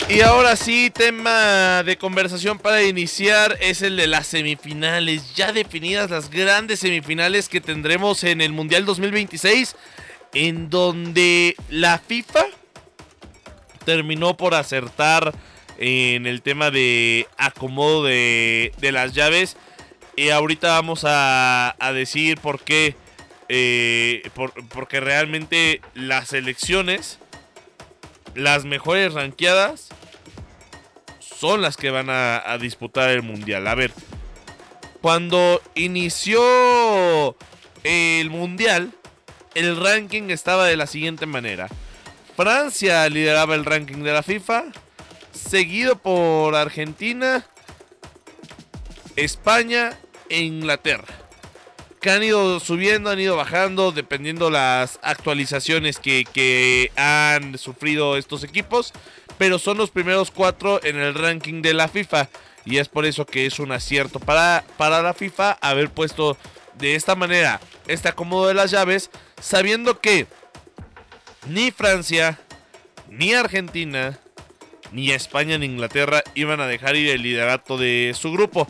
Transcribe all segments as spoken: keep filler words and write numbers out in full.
Y ahora sí, tema de conversación para iniciar es el de las semifinales. Ya definidas las grandes semifinales que tendremos en el Mundial dos mil veintiséis, en donde la FIFA terminó por acertar en el tema de acomodo de, de las llaves. Y ahorita vamos a, a decir por qué. Eh, por, porque realmente las selecciones, las mejores rankeadas, son las que van a, a disputar el mundial. A ver, cuando inició el mundial, el ranking estaba de la siguiente manera: Francia lideraba el ranking de la FIFA, seguido por Argentina, España e Inglaterra, que han ido subiendo, han ido bajando, dependiendo las actualizaciones que, que han sufrido estos equipos, pero son los primeros cuatro en el ranking de la FIFA, y es por eso que es un acierto para, para la FIFA haber puesto de esta manera este acomodo de las llaves, sabiendo que ni Francia, ni Argentina, ni España ni Inglaterra iban a dejar ir el liderato de su grupo.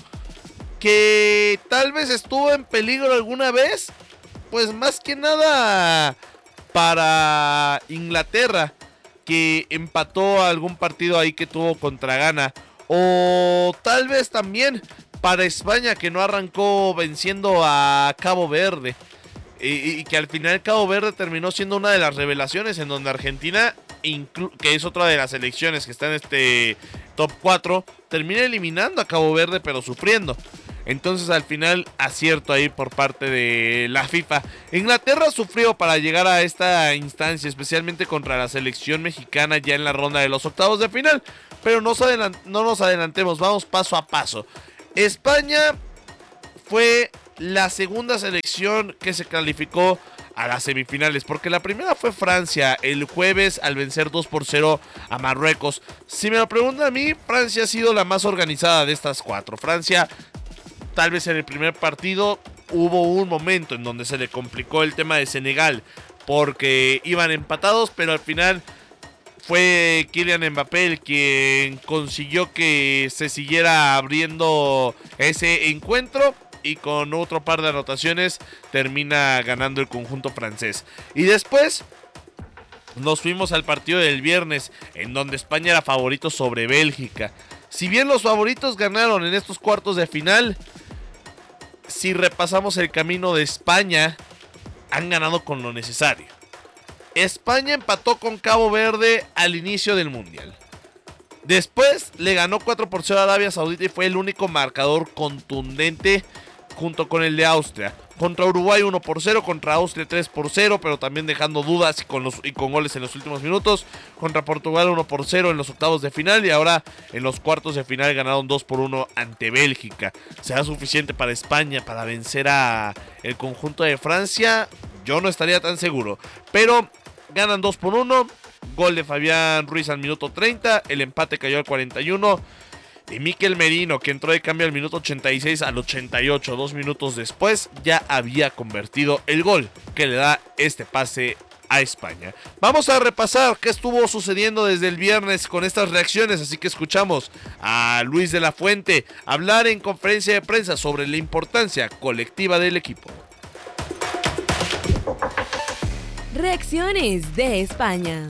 Que tal vez estuvo en peligro alguna vez, pues más que nada para Inglaterra, que empató algún partido ahí que tuvo contra Ghana, o tal vez también para España, que no arrancó venciendo a Cabo Verde, y, y que al final Cabo Verde terminó siendo una de las revelaciones, en donde Argentina, que es otra de las selecciones que está en este top cuatro, termina eliminando a Cabo Verde, pero sufriendo. Entonces al final acierto ahí por parte de la FIFA. Inglaterra sufrió para llegar a esta instancia, especialmente contra la selección mexicana ya en la ronda de los octavos de final. Pero no nos, adelant- no nos adelantemos, vamos paso a paso. España fue la segunda selección que se calificó a las semifinales, porque la primera fue Francia el jueves al vencer dos por cero a Marruecos. Si me lo preguntan a mí, Francia ha sido la más organizada de estas cuatro. Francia, tal vez en el primer partido hubo un momento en donde se le complicó el tema de Senegal, porque iban empatados, pero al final fue Kylian Mbappé el quien consiguió que se siguiera abriendo ese encuentro, y con otro par de anotaciones termina ganando el conjunto francés. Y después nos fuimos al partido del viernes, en donde España era favorito sobre Bélgica. Si bien los favoritos ganaron en estos cuartos de final, si repasamos el camino de España, han ganado con lo necesario. España empató con Cabo Verde al inicio del mundial. Después le ganó cuatro por cero a Arabia Saudita y fue el único marcador contundente, junto con el de Austria. Contra Uruguay uno por cero, contra Austria tres por cero, pero también dejando dudas y con, los, y con goles en los últimos minutos. Contra Portugal uno por cero en los octavos de final, y ahora en los cuartos de final ganaron dos por uno ante Bélgica. ¿Será suficiente para España para vencer a el conjunto de Francia? Yo no estaría tan seguro, pero ganan dos por uno. Gol de Fabián Ruiz al minuto treinta, el empate cayó al cuarenta y uno. Y Mikel Merino, que entró de cambio al minuto ochenta y seis al ochenta y ocho, dos minutos después, ya había convertido el gol que le da este pase a España. Vamos a repasar qué estuvo sucediendo desde el viernes con estas reacciones, así que escuchamos a Luis de la Fuente hablar en conferencia de prensa sobre la importancia colectiva del equipo. Reacciones de España.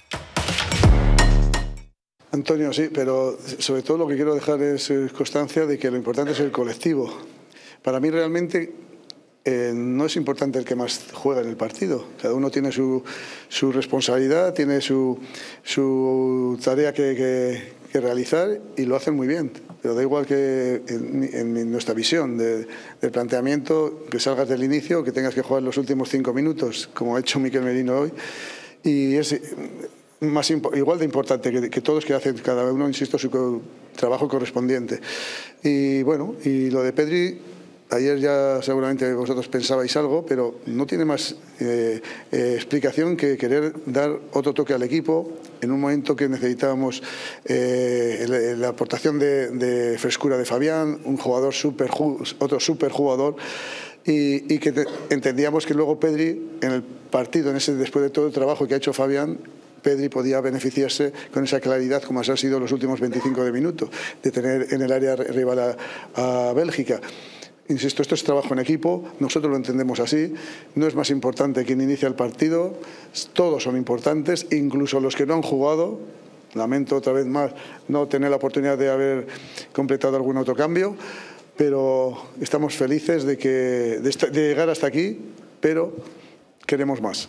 Antonio, sí, pero sobre todo lo que quiero dejar es constancia de que lo importante es el colectivo. Para mí realmente eh, no es importante el que más juega en el partido. Cada uno tiene su, su responsabilidad, tiene su, su tarea que, que, que realizar, y lo hacen muy bien. Pero da igual que en, en nuestra visión de, del planteamiento, que salgas del inicio, que tengas que jugar los últimos cinco minutos, como ha hecho Mikel Merino hoy. Y es más igual de importante que, que todos, que hacen cada uno, insisto, su co trabajo correspondiente. Y bueno, y lo de Pedri, ayer ya seguramente vosotros pensabais algo, pero no tiene más eh, eh, explicación que querer dar otro toque al equipo en un momento que necesitábamos eh, la aportación de, de frescura de Fabián, un jugador super, otro super jugador. Y, y que te, entendíamos que luego Pedri, en el partido, en ese, después de todo el trabajo que ha hecho Fabián, Pedri podía beneficiarse con esa claridad como ha sido los últimos veinticinco de minutos, de tener en el área rival a, a Bélgica. Insisto, esto es trabajo en equipo, nosotros lo entendemos así, no es más importante quién inicia el partido, todos son importantes, incluso los que no han jugado. Lamento otra vez más no tener la oportunidad de haber completado algún autocambio, pero estamos felices de, que, de, esta, de llegar hasta aquí, pero queremos más.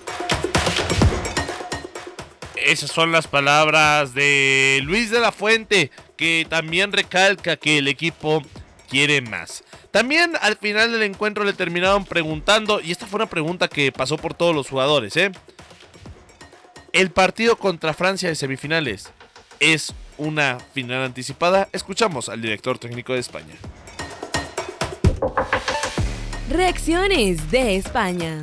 Esas son las palabras de Luis de la Fuente, que también recalca que el equipo quiere más. También al final del encuentro le terminaron preguntando, y esta fue una pregunta que pasó por todos los jugadores, ¿eh? ¿El partido contra Francia de semifinales es una final anticipada? Escuchamos al director técnico de España. Reacciones de España.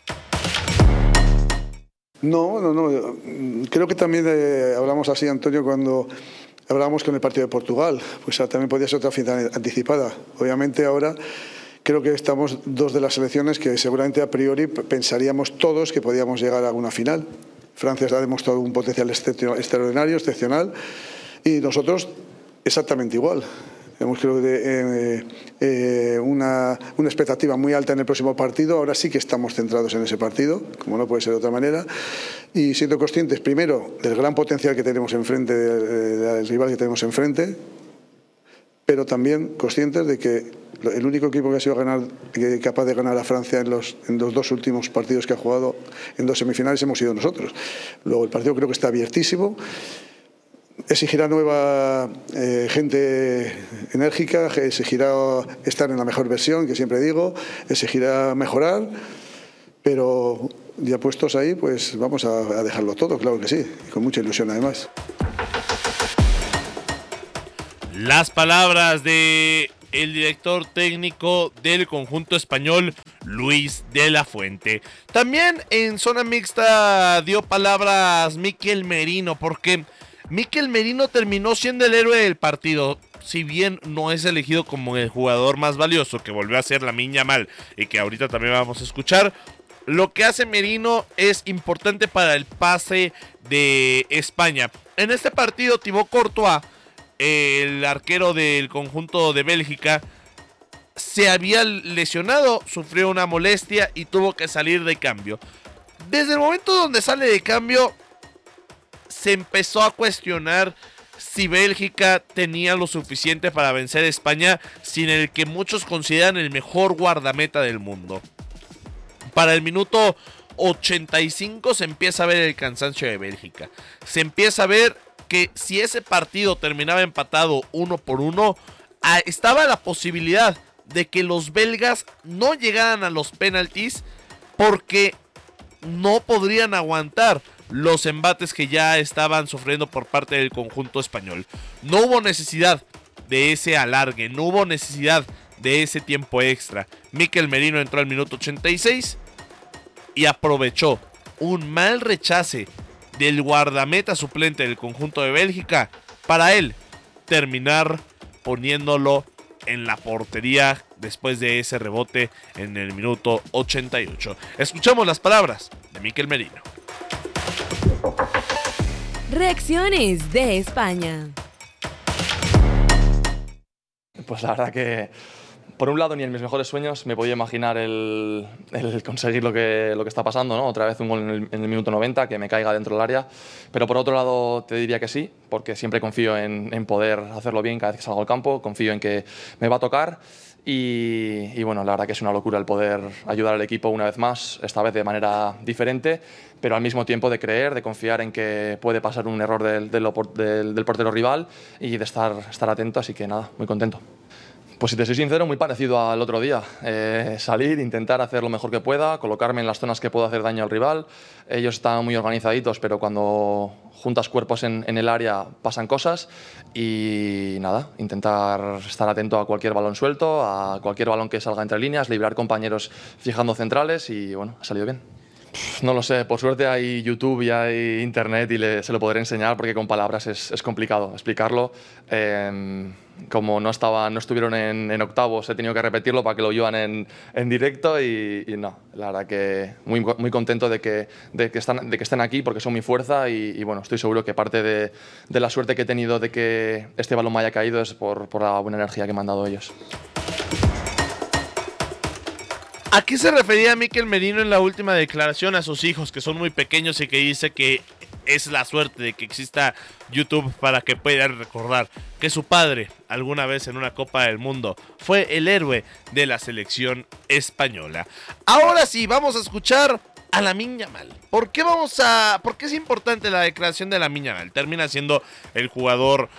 No, no, no. Creo que también eh, hablamos así, Antonio, cuando hablábamos con el partido de Portugal. Pues también podía ser otra final anticipada. Obviamente ahora creo que estamos dos de las selecciones que seguramente a priori pensaríamos todos que podíamos llegar a una final. Francia ha demostrado un potencial extraordinario, excepcional, y nosotros exactamente igual. Tenemos creo que eh, eh, una, una expectativa muy alta en el próximo partido. Ahora sí que estamos centrados en ese partido, como no puede ser de otra manera, y siendo conscientes primero del gran potencial que tenemos enfrente, del, del rival que tenemos enfrente, pero también conscientes de que el único equipo que ha sido ganar, que capaz de ganar a Francia en los, en los dos últimos partidos que ha jugado en dos semifinales hemos sido nosotros. Luego el partido creo que está abiertísimo. Exigirá nueva eh, gente enérgica, exigirá estar en la mejor versión, que siempre digo, exigirá mejorar, pero ya puestos ahí, pues vamos a, a dejarlo todo, claro que sí, con mucha ilusión además. Las palabras de el director técnico del conjunto español, Luis de la Fuente. También en zona mixta dio palabras Mikel Merino, porque Mikel Merino terminó siendo el héroe del partido. Si bien no es elegido como el jugador más valioso, que volvió a ser Lamine Yamal y que ahorita también vamos a escuchar, lo que hace Merino es importante para el pase de España. En este partido, Thibaut Courtois, el arquero del conjunto de Bélgica, se había lesionado, sufrió una molestia y tuvo que salir de cambio. Desde el momento donde sale de cambio, se empezó a cuestionar si Bélgica tenía lo suficiente para vencer a España, sin el que muchos consideran el mejor guardameta del mundo. Para el minuto ochenta y cinco se empieza a ver el cansancio de Bélgica. Se empieza a ver que si ese partido terminaba empatado uno por uno, estaba la posibilidad de que los belgas no llegaran a los penaltis, porque no podrían aguantar los embates que ya estaban sufriendo por parte del conjunto español. No hubo necesidad de ese alargue, no hubo necesidad de ese tiempo extra. Mikel Merino entró al minuto ochenta y seis y aprovechó un mal rechace del guardameta suplente del conjunto de Bélgica para él terminar poniéndolo en la portería después de ese rebote en el minuto ochenta y ocho. Escuchamos las palabras de Mikel Merino. Reacciones de España. Pues la verdad que, por un lado, ni en mis mejores sueños me podía imaginar el, el conseguir lo que, lo que está pasando, ¿no? Otra vez un gol en el, en el minuto noventa, que me caiga dentro del área. Pero por otro lado te diría que sí, porque siempre confío en, en poder hacerlo bien cada vez que salgo al campo, confío en que me va a tocar. Y, y bueno, la verdad que es una locura el poder ayudar al equipo una vez más, esta vez de manera diferente, pero al mismo tiempo de creer, de confiar en que puede pasar un error del, del, del, del portero rival y de estar, estar atento, así que nada, muy contento. Pues si te soy sincero, muy parecido al otro día. Eh, salir, intentar hacer lo mejor que pueda, colocarme en las zonas que puedo hacer daño al rival. Ellos están muy organizaditos, pero cuando juntas cuerpos en, en el área pasan cosas. Y nada, intentar estar atento a cualquier balón suelto, a cualquier balón que salga entre líneas, librar compañeros fijando centrales y bueno, ha salido bien. No lo sé, por suerte hay YouTube y hay Internet y le, se lo podré enseñar, porque con palabras es, es complicado explicarlo. Eh, como no, estaba, no estuvieron en, en octavos, he tenido que repetirlo para que lo llevan en, en directo y, y no, la verdad que muy, muy contento de que, de, que están, de que estén aquí porque son mi fuerza y, y bueno, estoy seguro que parte de, de la suerte que he tenido de que este balón me haya caído es por, por la buena energía que me han dado ellos. ¿A qué se refería Mikel Merino en la última declaración a sus hijos, que son muy pequeños y que dice que es la suerte de que exista YouTube para que puedan recordar que su padre, alguna vez en una Copa del Mundo, fue el héroe de la selección española? Ahora sí, vamos a escuchar a Lamine Yamal. ¿Por qué vamos a, por qué es importante la declaración de Lamine Yamal? Termina siendo el jugador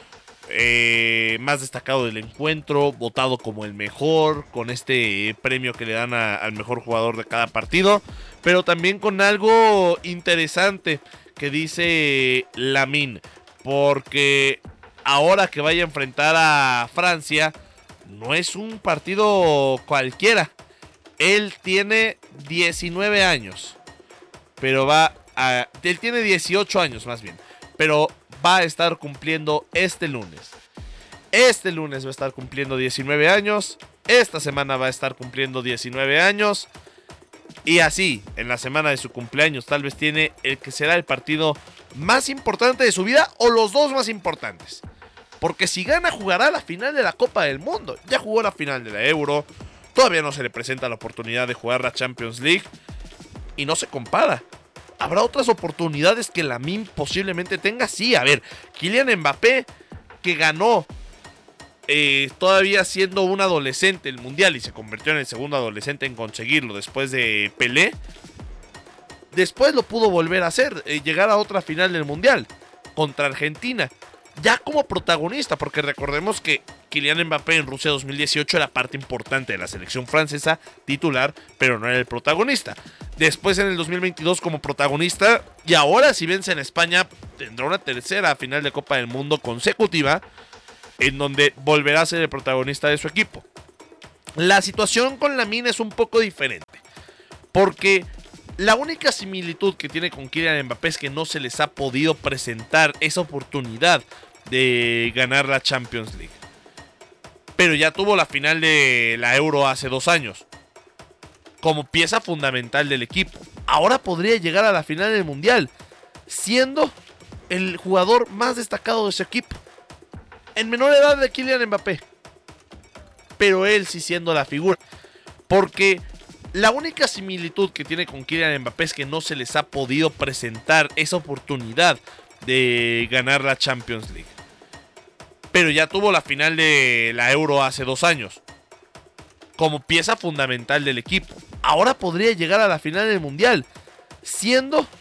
Eh, más destacado del encuentro, votado como el mejor, con este premio que le dan a, al mejor jugador de cada partido, pero también con algo interesante que dice Lamine, porque ahora que vaya a enfrentar a Francia, no es un partido cualquiera. Él tiene diecinueve años, pero va a, él tiene dieciocho años más bien, pero va a estar cumpliendo este lunes. Este lunes va a estar cumpliendo diecinueve años. Esta semana va a estar cumpliendo diecinueve años. Y así, en la semana de su cumpleaños, tal vez tiene el que será el partido más importante de su vida, o los dos más importantes. Porque si gana, jugará la final de la Copa del Mundo. Ya jugó la final de la Euro. Todavía no se le presenta la oportunidad de jugar la Champions League. Y no se compara. ¿Habrá otras oportunidades que Lamine posiblemente tenga? Sí, a ver, Kylian Mbappé, que ganó eh, todavía siendo un adolescente el Mundial y se convirtió en el segundo adolescente en conseguirlo después de Pelé, después lo pudo volver a hacer, eh, llegar a otra final del Mundial contra Argentina, ya como protagonista, porque recordemos que Kylian Mbappé en Rusia dos mil dieciocho era parte importante de la selección francesa, titular, pero no era el protagonista. Después en el dos mil veintidós como protagonista, y ahora si vence en España tendrá una tercera final de Copa del Mundo consecutiva, en donde volverá a ser el protagonista de su equipo. La situación con Lamine es un poco diferente, porque la única similitud que tiene con Kylian Mbappé es que no se les ha podido presentar esa oportunidad de ganar la Champions League. Pero ya tuvo la final de la Euro hace dos años, como pieza fundamental del equipo. Ahora podría llegar a la final del Mundial, siendo el jugador más destacado de su equipo. En menor edad de Kylian Mbappé, pero él sí siendo la figura. Porque la única similitud que tiene con Kylian Mbappé es que no se les ha podido presentar esa oportunidad de ganar la Champions League. Pero ya tuvo la final de la Euro hace dos años, como pieza fundamental del equipo. Ahora podría llegar a la final del Mundial, siendo